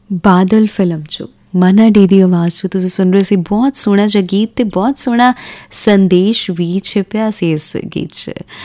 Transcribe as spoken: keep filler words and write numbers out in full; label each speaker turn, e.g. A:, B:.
A: Badal film 'ਚੋਂ ਮਨਾ ਡੇ ਦੀ ਆਵਾਜ਼ 'ਚ ਤੁਸੀਂ ਸੁਣ ਰਹੇ ਸੀ। ਬਹੁਤ ਸੋਹਣਾ ਜਿਹਾ ਗੀਤ ਅਤੇ ਬਹੁਤ ਸੋਹਣਾ ਸੰਦੇਸ਼ ਵੀ ਛਿਪਿਆ ਸੀ ਇਸ ਗੀਤ 'ਚ।